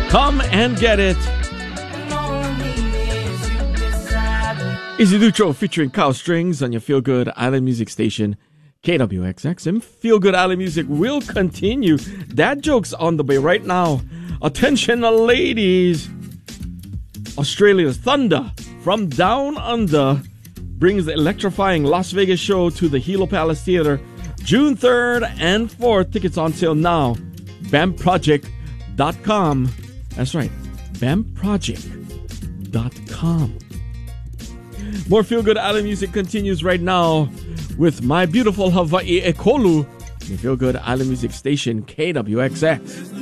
Come and get it. Easy Ducho featuring Cow Strings on your Feel Good Island Music Station, KWXX. And Feel Good Island Music will continue. Dad jokes on the way right now. Attention, ladies. Australia's Thunder from Down Under brings the electrifying Las Vegas show to the Hilo Palace Theater June 3rd and 4th. Tickets on sale now. BAMProject.com. That's right, BAMProject.com. More Feel Good Island Music continues right now with My Beautiful Hawaii Ekolu, the Feel Good Island Music Station, KWXX.